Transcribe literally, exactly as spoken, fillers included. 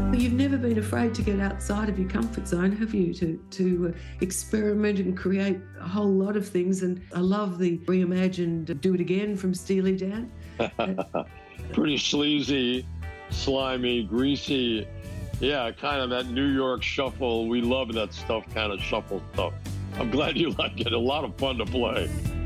You've never been afraid to get outside of your comfort zone, have you? To to experiment and create a whole lot of things. And I love the reimagined Do It Again from Steely Dan. Pretty sleazy, slimy, greasy. Yeah, kind of that New York shuffle. We love that stuff, kind of shuffle stuff. I'm glad you like it. A lot of fun to play.